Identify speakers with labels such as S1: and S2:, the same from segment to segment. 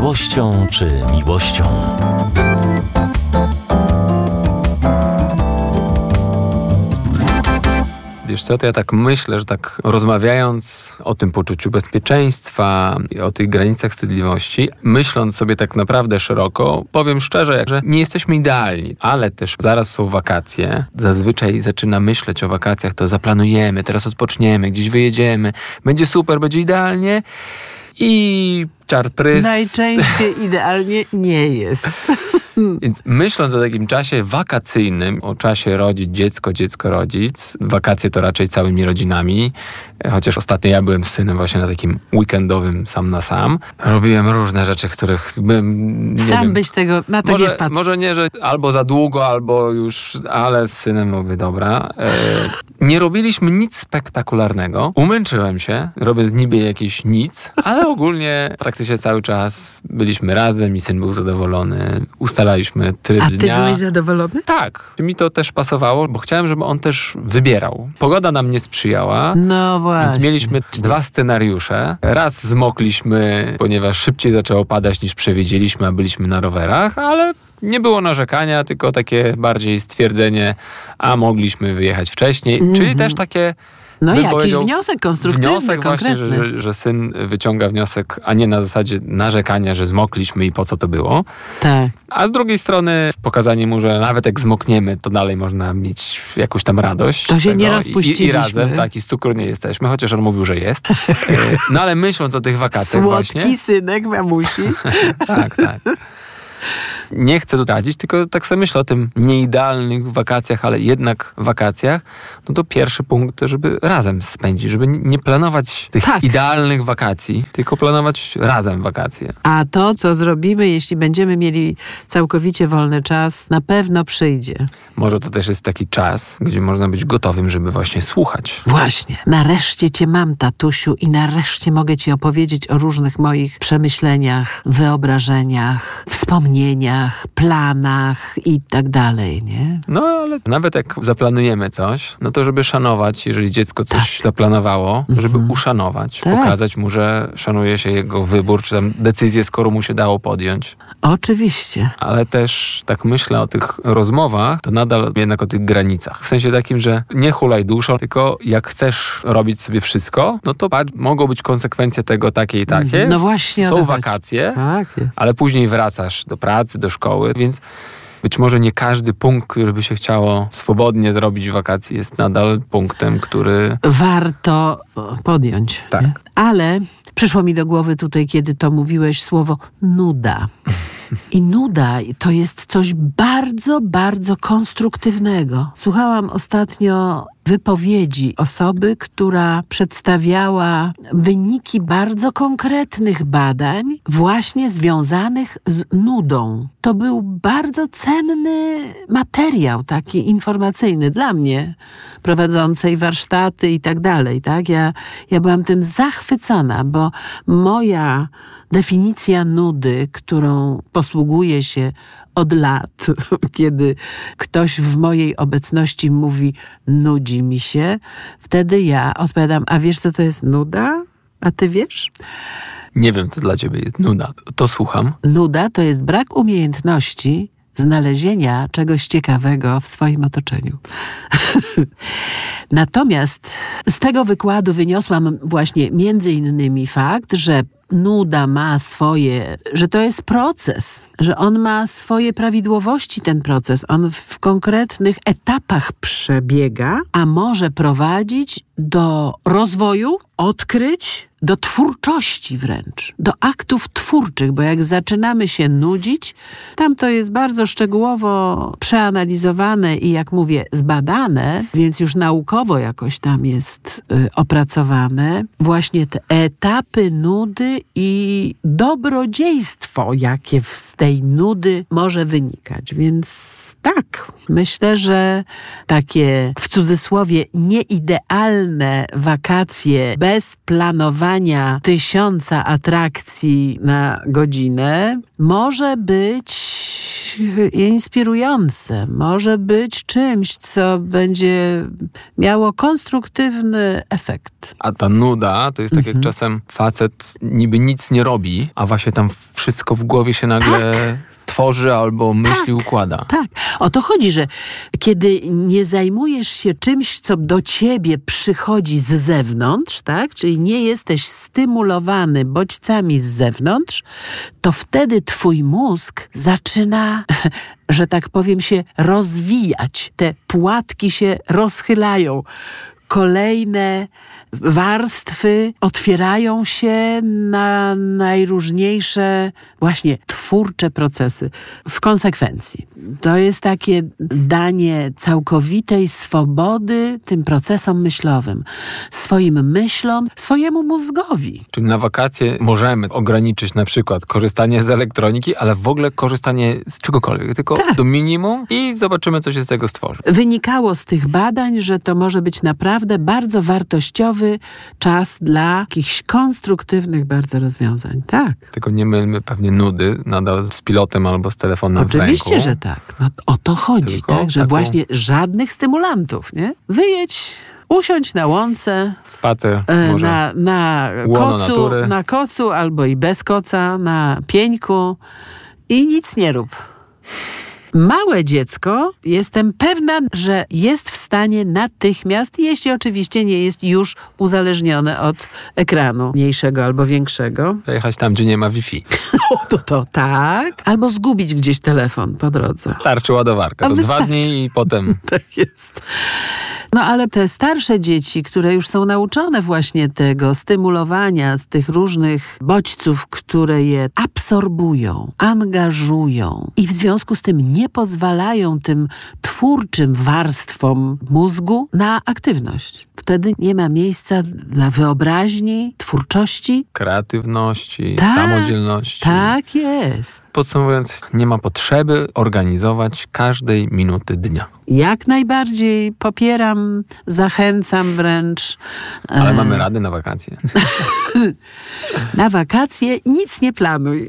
S1: złością czy miłością.
S2: Wiesz co, to ja tak myślę, że tak rozmawiając o tym poczuciu bezpieczeństwa, o tych granicach wstydliwości, myśląc sobie tak naprawdę szeroko, powiem szczerze, że nie jesteśmy idealni, ale też zaraz są wakacje. Zazwyczaj zaczyna myśleć o wakacjach, to zaplanujemy, teraz odpoczniemy, gdzieś wyjedziemy, będzie super, będzie idealnie i czarprys.
S3: Najczęściej idealnie nie jest.
S2: Więc myśląc o takim czasie wakacyjnym, o czasie rodzić dziecko, dziecko rodzic, wakacje to raczej całymi rodzinami, chociaż ostatnio ja byłem z synem właśnie na takim weekendowym sam na sam. Robiłem różne rzeczy, których bym, nie
S3: Sam
S2: wiem,
S3: byś tego na to nie wpadł.
S2: Może nie, że albo za długo, albo już, ale z synem mówię, dobra. Nie robiliśmy nic spektakularnego. Umęczyłem się, robię z niby jakieś nic, ale ogólnie praktycznie cały czas byliśmy razem i syn był zadowolony. Ustalaliśmy tryb dnia.
S3: A ty byłeś zadowolony?
S2: Tak. Mi to też pasowało, bo chciałem, żeby on też wybierał. Pogoda nam nie sprzyjała.
S3: No właśnie.
S2: Więc mieliśmy 2 scenariusze. Raz zmokliśmy, ponieważ szybciej zaczęło padać niż przewidzieliśmy, a byliśmy na rowerach, ale nie było narzekania, tylko takie bardziej stwierdzenie, a mogliśmy wyjechać wcześniej. Czyli też takie...
S3: No jakiś wniosek konstruktywny,
S2: wniosek
S3: konkretny.
S2: właśnie, że syn wyciąga wniosek, a nie na zasadzie narzekania, że zmokliśmy i po co to było.
S3: Tak.
S2: A z drugiej strony pokazanie mu, że nawet jak zmokniemy, to dalej można mieć jakąś tam radość.
S3: To się nie rozpuściliśmy.
S2: I razem, tak, i z cukru nie jesteśmy, chociaż on mówił, że jest. No ale myśląc o tych wakacjach
S3: Słodki
S2: właśnie...
S3: synek mamusi.
S2: Tak, tak. Nie chcę tu radzić, tylko tak sobie myślę o tym nieidealnych wakacjach, ale jednak wakacjach. No to pierwszy punkt, żeby razem spędzić, żeby nie planować tych idealnych wakacji, tylko planować razem wakacje.
S3: A to, co zrobimy, jeśli będziemy mieli całkowicie wolny czas, na pewno przyjdzie.
S2: Może to też jest taki czas, gdzie można być gotowym, żeby właśnie słuchać.
S3: Właśnie. Nareszcie cię mam, tatusiu, i nareszcie mogę ci opowiedzieć o różnych moich przemyśleniach, wyobrażeniach, wspomnieniach, planach i tak dalej, nie?
S2: No, ale nawet jak zaplanujemy coś, no to żeby szanować, jeżeli dziecko coś zaplanowało, żeby uszanować, pokazać mu, że szanuje się jego wybór, czy tam decyzję, skoro mu się dało podjąć.
S3: Oczywiście. Ale
S2: też tak myślę o tych rozmowach, to nadal jednak o tych granicach. W sensie takim, że nie hulaj duszą, tylko jak chcesz robić sobie wszystko, no to mogą być konsekwencje tego takie i takie.
S3: No właśnie.
S2: Są wakacje,
S3: tak,
S2: ale później wracasz do pracy, do szkoły, więc być może nie każdy punkt, który by się chciało swobodnie zrobić w wakacji, jest nadal punktem, który...
S3: warto podjąć.
S2: Tak.
S3: Nie? Ale przyszło mi do głowy tutaj, kiedy to mówiłeś, słowo nuda. I nuda to jest coś bardzo, bardzo konstruktywnego. Słuchałam ostatnio wypowiedzi osoby, która przedstawiała wyniki bardzo konkretnych badań właśnie związanych z nudą. To był bardzo cenny materiał, taki informacyjny dla mnie, prowadzącej warsztaty i tak dalej. Tak? Ja byłam tym zachwycona, bo moja definicja nudy, którą posługuję się od lat, kiedy ktoś w mojej obecności mówi nudzi mi się, wtedy ja odpowiadam, a wiesz co to jest nuda? A ty wiesz?
S2: Nie wiem, co dla ciebie jest nuda. To słucham.
S3: Nuda to jest brak umiejętności znalezienia czegoś ciekawego w swoim otoczeniu. Natomiast z tego wykładu wyniosłam właśnie między innymi fakt, że nuda ma swoje, że to jest proces, że on ma swoje prawidłowości, ten proces. On w konkretnych etapach przebiega, a może prowadzić do rozwoju, odkryć, do twórczości wręcz, do aktów twórczych, bo jak zaczynamy się nudzić, tam to jest bardzo szczegółowo przeanalizowane i jak mówię, zbadane, więc już naukowo jakoś tam jest opracowane, właśnie te etapy nudy i dobrodziejstwo, jakie z tej nudy może wynikać. Więc tak, myślę, że takie w cudzysłowie nieidealne wakacje bez planowania 1000 atrakcji na godzinę może być być inspirujące, może być czymś, co będzie miało konstruktywny efekt.
S2: A ta nuda to jest tak, jak czasem facet niby nic nie robi, a właśnie tam wszystko w głowie się nagle tworzy albo myśli układa.
S3: Tak. O to chodzi, że kiedy nie zajmujesz się czymś, co do ciebie przychodzi z zewnątrz, tak? Czyli nie jesteś stymulowany bodźcami z zewnątrz, to wtedy twój mózg zaczyna, że tak powiem, się rozwijać. Te płatki się rozchylają. Kolejne warstwy otwierają się na najróżniejsze właśnie twórcze procesy w konsekwencji. To jest takie danie całkowitej swobody tym procesom myślowym, swoim myślom, swojemu mózgowi.
S2: Czyli na wakacje możemy ograniczyć na przykład korzystanie z elektroniki, ale w ogóle korzystanie z czegokolwiek, tylko do minimum i zobaczymy, co się z tego stworzy.
S3: Wynikało z tych badań, że to może być naprawdę bardzo wartościowy czas dla jakichś konstruktywnych bardzo rozwiązań. Tak.
S2: Tylko nie mylmy pewnie nudy nadal z pilotem albo z telefonem w ręku.
S3: Oczywiście, że tak. No, o to chodzi,
S2: Tylko
S3: tak? Że właśnie żadnych stymulantów, nie? Wyjedź, usiądź na łące,
S2: spacer, może
S3: na kocu albo i bez koca, na pieńku i nic nie rób. Małe dziecko, jestem pewna, że jest w stanie natychmiast, jeśli oczywiście nie jest już uzależnione od ekranu mniejszego albo większego.
S2: Jechać tam, gdzie nie ma Wi-Fi.
S3: To tak. Albo zgubić gdzieś telefon po drodze.
S2: Starczy ładowarka. To 2 dni i potem...
S3: Tak jest. No ale te starsze dzieci, które już są nauczone właśnie tego stymulowania z tych różnych bodźców, które je absorbują, angażują i w związku z tym nie pozwalają tym twórczym warstwom mózgu na aktywność. Wtedy nie ma miejsca dla wyobraźni, twórczości.
S2: Kreatywności, samodzielności.
S3: Tak jest.
S2: Podsumowując, nie ma potrzeby organizować każdej minuty dnia.
S3: Jak najbardziej popieram, zachęcam wręcz.
S2: Ale mamy rady na wakacje.
S3: Na wakacje nic nie planuj.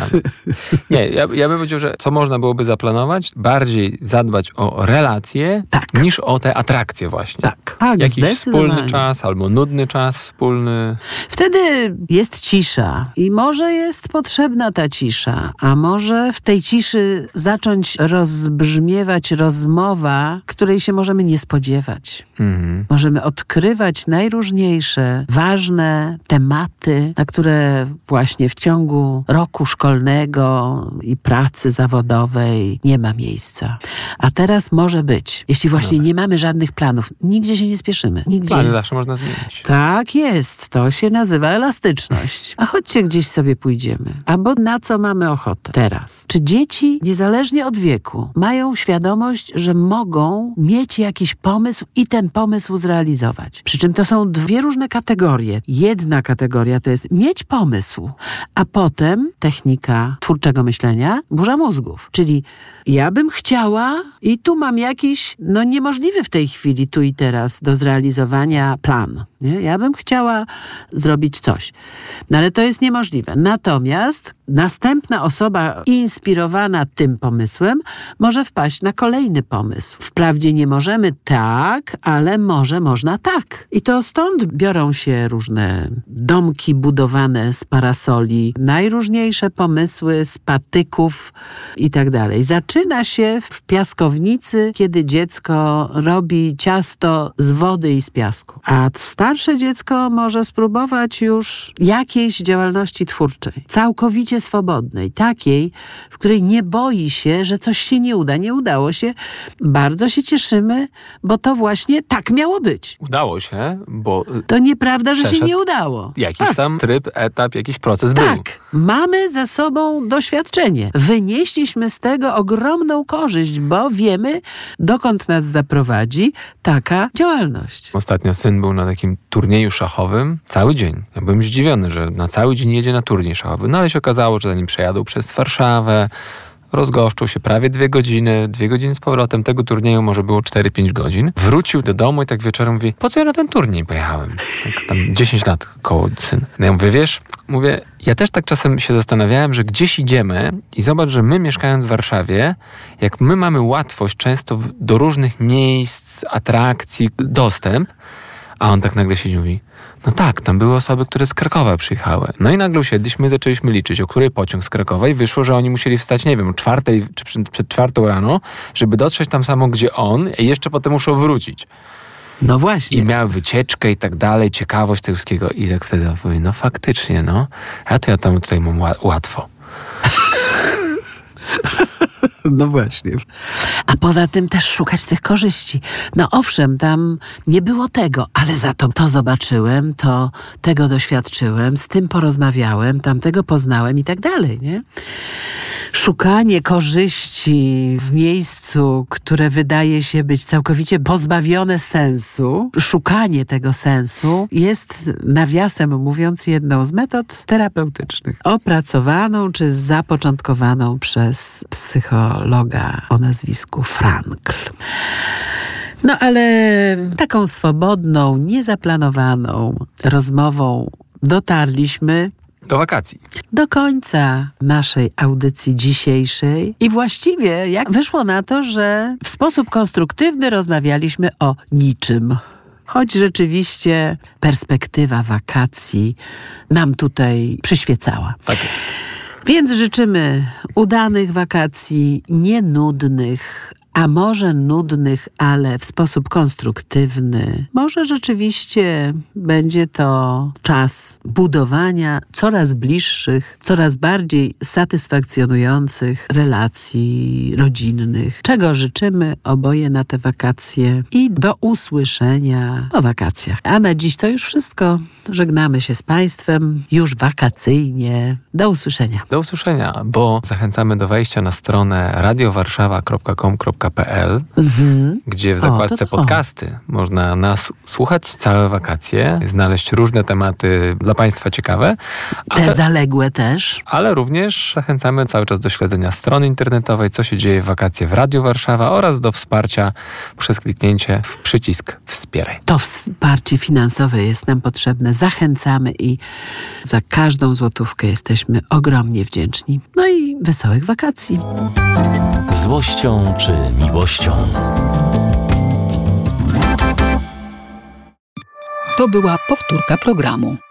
S2: Nie, ja bym powiedział, że co można byłoby zaplanować? Bardziej zadbać o relacje niż o te atrakcje właśnie.
S3: Tak,
S2: jakiś wspólny czas albo nudny czas wspólny.
S3: Wtedy jest cisza i może jest potrzebna ta cisza, a może w tej ciszy zacząć rozbrzmiewać rozmowa, której się możemy nie spodziewać. Możemy odkrywać najróżniejsze, ważne tematy, na które właśnie w ciągu roku szkolnego i pracy zawodowej nie ma miejsca. A teraz może być, jeśli właśnie nie mamy żadnych planów. Nigdzie się nie spieszymy. Nigdzie.
S2: Ale zawsze można zmienić.
S3: Tak jest. To się nazywa elastyczność. A chodźcie gdzieś sobie pójdziemy. Albo na co mamy ochotę teraz. Czy dzieci, niezależnie od wieku, mają świadomość, że mogą mieć jakiś pomysł i ten pomysł zrealizować. Przy czym to są 2 różne kategorie. Jedna kategoria to jest mieć pomysł, a potem technika twórczego myślenia, burza mózgów. Czyli ja bym chciała i tu mam jakiś, niemożliwy w tej chwili, tu i teraz do zrealizowania plan. Nie? Ja bym chciała zrobić coś. No ale to jest niemożliwe. Natomiast następna osoba inspirowana tym pomysłem może wpaść na kolejny pomysł. Wprawdzie nie możemy tak, ale może można tak. I to stąd biorą się różne domki budowane z parasoli, najróżniejsze pomysły z patyków i tak dalej. Zaczyna się w piaskownicy, kiedy dziecko robi ciasto z wody i z piasku. A starsze dziecko może spróbować już jakiejś działalności twórczej, całkowicie swobodnej, takiej, w której nie boi się, że coś się nie uda. Nie udało się. Bardzo się cieszymy, bo to właśnie tak miało być.
S2: Udało się, bo...
S3: To nieprawda, że się nie udało.
S2: Jakiś tam tryb, etap, jakiś proces był.
S3: Tak. Mamy za sobą doświadczenie. Wynieśliśmy z tego ogromną korzyść, bo wiemy, dokąd nas zaprowadzi taka działalność.
S2: Ostatnio syn był na takim turnieju szachowym cały dzień. Ja byłem zdziwiony, że na cały dzień jedzie na turniej szachowy. No ale się okazało, że zanim przejadą przez Warszawę, rozgoszczył się prawie 2 godziny z powrotem. Tego turnieju może było 4-5 godzin. Wrócił do domu i tak wieczorem mówi, po co ja na ten turniej pojechałem? Tak, tam 10 lat koło syn. No ja mówię, wiesz, ja też tak czasem się zastanawiałem, że gdzieś idziemy i zobacz, że my mieszkając w Warszawie, jak my mamy łatwość często do różnych miejsc, atrakcji, dostęp, a on tak nagle siedzi i mówi, no tak, tam były osoby, które z Krakowa przyjechały. No i nagle usiedliśmy i zaczęliśmy liczyć, o której pociąg z Krakowa i wyszło, że oni musieli wstać, nie wiem, o 4 czy przed 4 rano, żeby dotrzeć tam samo, gdzie on i jeszcze potem muszą wrócić.
S3: No właśnie.
S2: I miał wycieczkę i tak dalej, ciekawość tego wszystkiego. I tak wtedy mówi, no faktycznie, no. A to ja tam tutaj mam łatwo.
S3: No właśnie. A poza tym też szukać tych korzyści. No owszem, tam nie było tego, ale za to zobaczyłem, tego doświadczyłem, z tym porozmawiałem, tamtego poznałem i tak dalej, nie? Szukanie korzyści w miejscu, które wydaje się być całkowicie pozbawione sensu, szukanie tego sensu jest, nawiasem mówiąc, jedną z metod terapeutycznych. Opracowaną czy zapoczątkowaną przez psychologa o nazwisku Frankl. No ale taką swobodną, niezaplanowaną rozmową dotarliśmy
S2: do wakacji.
S3: Do końca naszej audycji dzisiejszej i właściwie jak wyszło na to, że w sposób konstruktywny rozmawialiśmy o niczym. Choć rzeczywiście perspektywa wakacji nam tutaj przyświecała.
S2: Tak jest.
S3: Więc życzymy udanych wakacji, nie nudnych, a może nudnych, ale w sposób konstruktywny. Może rzeczywiście będzie to czas budowania coraz bliższych, coraz bardziej satysfakcjonujących relacji rodzinnych, czego życzymy oboje na te wakacje i do usłyszenia po wakacjach. A na dziś to już wszystko. Żegnamy się z Państwem już wakacyjnie. Do usłyszenia.
S2: Do usłyszenia, bo zachęcamy do wejścia na stronę radiowarszawa.com.pl, gdzie w zakładce podcasty można nas słuchać całe wakacje, znaleźć różne tematy dla Państwa ciekawe.
S3: Te zaległe też.
S2: Ale również zachęcamy cały czas do śledzenia strony internetowej, co się dzieje w wakacje w Radiu Warszawa oraz do wsparcia przez kliknięcie w przycisk Wspieraj.
S3: To wsparcie finansowe jest nam potrzebne. Zachęcamy i za każdą złotówkę jesteśmy ogromnie wdzięczni. No i wesołych wakacji.
S1: Złością czy miłością?
S4: To była powtórka programu.